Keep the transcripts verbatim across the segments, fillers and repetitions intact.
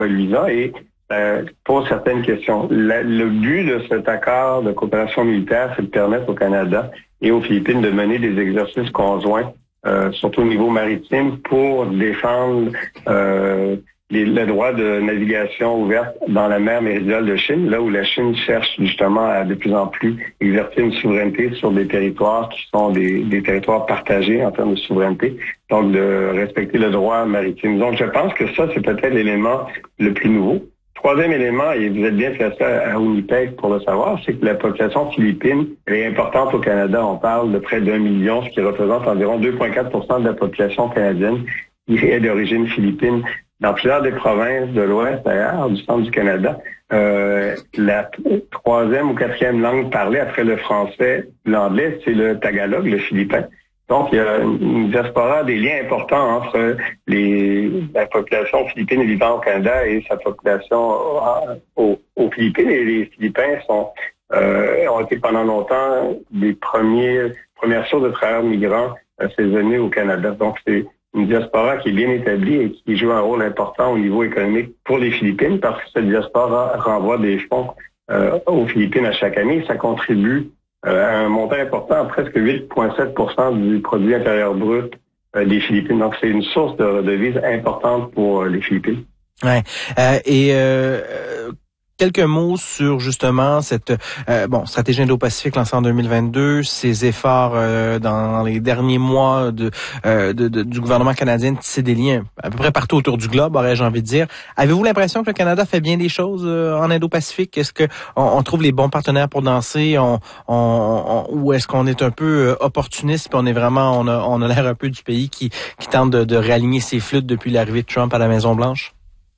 reluisant et euh, pose certaines questions. La, le but de cet accord de coopération militaire, c'est de permettre au Canada et aux Philippines de mener des exercices conjoints, euh, surtout au niveau maritime, pour défendre euh, les, le droit de navigation ouverte dans la mer méridionale de Chine, là où la Chine cherche justement à de plus en plus exercer une souveraineté sur des territoires qui sont des, des territoires partagés en termes de souveraineté, donc de respecter le droit maritime. Donc je pense que ça, c'est peut-être l'élément le plus nouveau. Troisième élément, et vous êtes bien placé à Winnipeg pour le savoir, c'est que la population philippine elle est importante au Canada. On parle de près d'un million, ce qui représente environ deux virgule quatre pour cent de la population canadienne qui est d'origine philippine. Dans plusieurs des provinces de l'Ouest, d'ailleurs, du centre du Canada, euh, la troisième ou quatrième langue parlée après le français, l'anglais, c'est le tagalog, le philippin. Donc, il y a une diaspora, des liens importants entre les, la population philippine vivant au Canada et sa population aux, aux Philippines. Et les Philippins sont, euh, ont été pendant longtemps les premiers, premières sources de travailleurs migrants euh, saisonniers au Canada. Donc, c'est une diaspora qui est bien établie et qui joue un rôle important au niveau économique pour les Philippines parce que cette diaspora renvoie des fonds euh, aux Philippines à chaque année. Ça contribue euh, à un montant important, presque huit virgule sept pour cent du produit intérieur brut euh, des Philippines. Donc, c'est une source de devises importante pour euh, les Philippines. Ouais. Euh, et euh, quelques mots sur justement cette euh, bon stratégie Indo-Pacifique lancée en deux mille vingt-deux, ces efforts euh, dans les derniers mois de, euh, de, de du gouvernement canadien de tisser des liens à peu près partout autour du globe, aurais-je envie de dire. Avez-vous l'impression que le Canada fait bien des choses euh, en Indo-Pacifique? Est-ce que on, on trouve les bons partenaires pour danser, on, on, on ou est-ce qu'on est un peu euh, opportuniste puis on est vraiment on a on a l'air un peu du pays qui qui tente de, de réaligner ses flûtes depuis l'arrivée de Trump à la Maison-Blanche?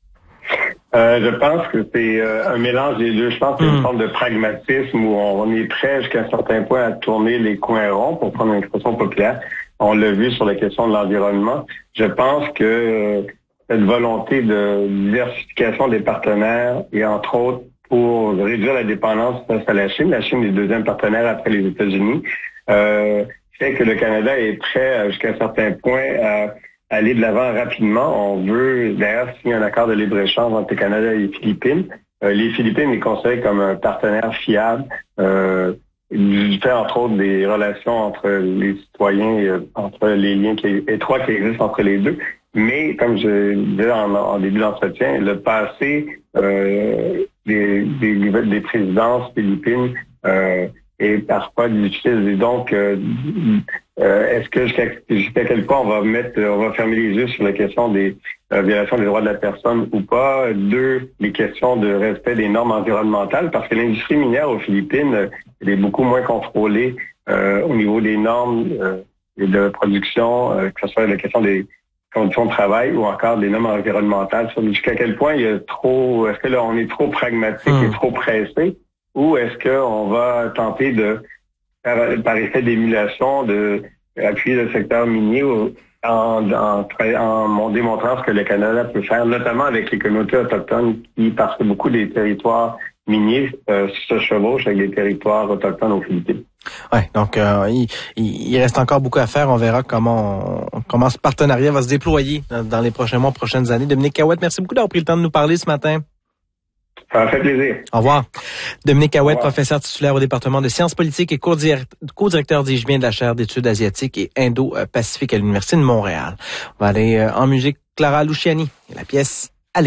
Euh, je pense que c'est euh, un mélange des deux. Je pense qu'il y a une forme de pragmatisme où on est prêt jusqu'à un certain point à tourner les coins ronds, pour prendre une expression populaire. On l'a vu sur la question de l'environnement. Je pense que euh, cette volonté de diversification des partenaires et entre autres pour réduire la dépendance face à la Chine, la Chine est le deuxième partenaire après les États-Unis, euh, fait que le Canada est prêt jusqu'à un certain point à aller de l'avant rapidement. On veut d'ailleurs signer un accord de libre-échange entre le Canada et les Philippines. Euh, les Philippines est considéré comme un partenaire fiable, euh, du fait entre autres des relations entre les citoyens, et, euh, entre les liens qui, étroits qui existent entre les deux. Mais comme je disais en, en début d'entretien, le passé euh, des, des, des présidences philippines euh, est parfois difficile. Et donc, euh, euh, est-ce que jusqu'à, jusqu'à quel point on va mettre, on va fermer les yeux sur la question des euh, violations des droits de la personne ou pas? Deux, les questions de respect des normes environnementales, parce que l'industrie minière aux Philippines, elle est beaucoup moins contrôlée euh, au niveau des normes euh, et de production, euh, que ce soit la question des conditions de travail ou encore des normes environnementales. Jusqu'à quel point il y a trop, est-ce que là on est trop pragmatique mmh. et trop pressé, ou est-ce qu'on va tenter de, par, par effet d'émulation, de appuyer le secteur minier en, en, en démontrant ce que le Canada peut faire, notamment avec les communautés autochtones qui, parce que beaucoup des territoires miniers euh, se chevauchent avec des territoires autochtones aux Philippines. Ouais, donc euh, il, il reste encore beaucoup à faire. On verra comment on, comment ce partenariat va se déployer dans, dans les prochains mois, prochaines années. Dominique Cahouette, merci beaucoup d'avoir pris le temps de nous parler ce matin. Ça m'a fait plaisir. Au revoir. Dominique Cahouette, professeur titulaire au département de sciences politiques et co-directeur, dis-je bien, de la chaire d'études asiatiques et indo-pacifiques à l'Université de Montréal. On va aller en musique. Clara Luciani et la pièce « Allez ».